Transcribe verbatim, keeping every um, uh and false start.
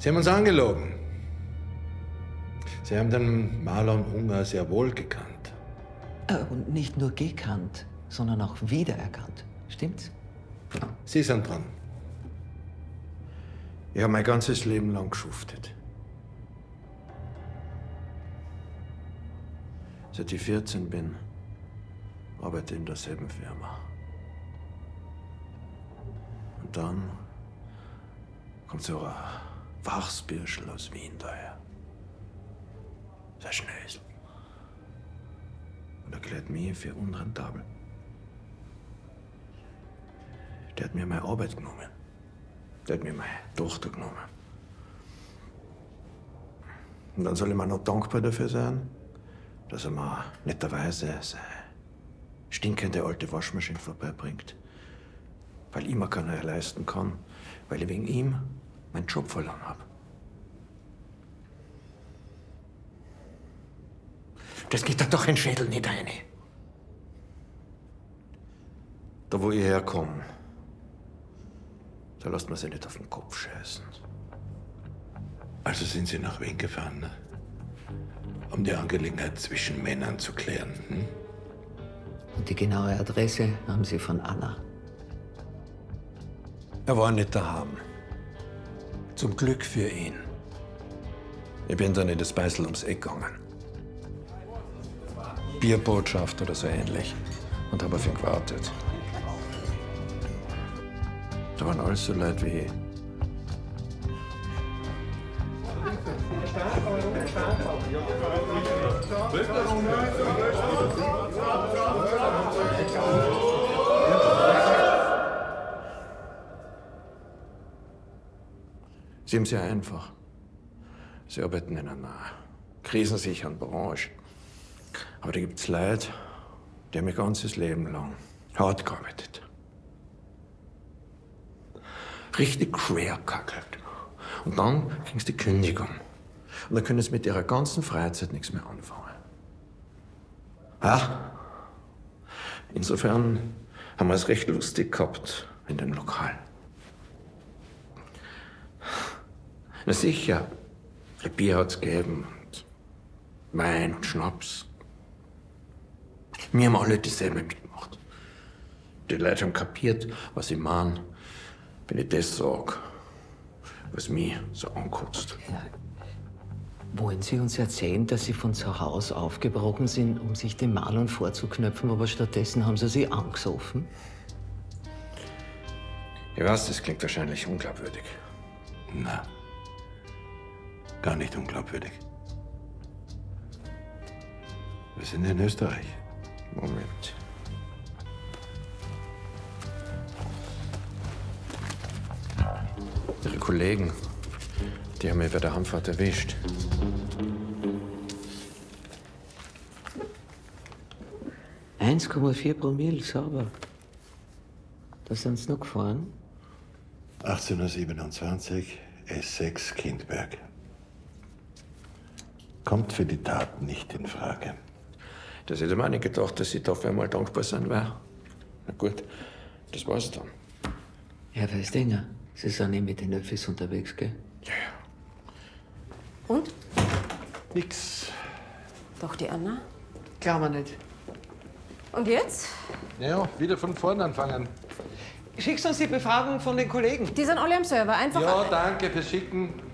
Sie haben uns angelogen. Sie haben den Marlon Unger sehr wohl gekannt. Äh, und nicht nur gekannt, sondern auch wiedererkannt. Stimmt's? Sie sind dran. Ich habe mein ganzes Leben lang geschuftet. Seit ich vierzehn bin, arbeite ich in derselben Firma. Und dann kommt so ein Wachsbürschel aus Wien daher. Sehr Schnösel. Und erklärt mich für unrentabel. Der hat mir meine Arbeit genommen. Der hat mir meine Tochter genommen. Und dann soll ich mir noch dankbar dafür sein, dass er mir netterweise seine stinkende alte Waschmaschine vorbeibringt. Weil ich mir keiner leisten kann, weil ich wegen ihm meinen Job verloren habe. Das geht da doch ein Schädel nicht rein. Da, wo ich herkomme, da lässt man sich nicht auf den Kopf scheißen. Also sind Sie nach Wien gefahren, ne? Um die Angelegenheit zwischen Männern zu klären. Hm? Und die genaue Adresse haben Sie von Anna. Er war nicht daheim. Zum Glück für ihn. Ich bin dann in das Beißel ums Eck gegangen. Bierbotschaft oder so ähnlich. Und habe auf ihn gewartet. Da waren alles so Leute wie ich. Sie haben es ja einfach. Sie arbeiten in einer krisensicheren Branche. Aber da gibt es Leute, die haben ihr ganzes Leben lang hart gearbeitet. Richtig schwer kackelt. Und dann kriegen sie die Kündigung. Und dann können sie mit ihrer ganzen Freizeit nichts mehr anfangen. Ja. Insofern haben wir es recht lustig gehabt in den Lokalen. Na sicher, ein Bier hat's gegeben und Wein und Schnaps. Wir haben alle dasselbe mitgemacht. Die Leute haben kapiert, was ich meine, wenn ich das sag, was mich so ankotzt. Ja. Wollen Sie uns erzählen, dass Sie von zu Hause aufgebrochen sind, um sich dem Marlon vorzuknöpfen, aber stattdessen haben Sie sie angesoffen? Ich weiß, das klingt wahrscheinlich unglaubwürdig. Na, gar nicht unglaubwürdig. Wir sind in Österreich. Moment. Ihre Kollegen, die haben mich bei der Heimfahrt erwischt. eins Komma vier Promille, sauber. Da sind Sie noch gefahren? achtzehnhundertsiebenundzwanzig, S sechs Kindberg. Kommt für die Tat nicht in Frage. Das hätte man nicht gedacht, dass ich dafür einmal dankbar sein werde. Na gut, das war's dann. Herr Weißdinger, Sie sind nicht mit den Öffis unterwegs, gell? Ja, ja. Und? Nix. Doch die Anna? Glauben wir nicht. Und jetzt? Ja, wieder von vorn anfangen. Schickst uns die Befragung von den Kollegen. Die sind alle am Server. Einfach. Ja, danke fürs Schicken.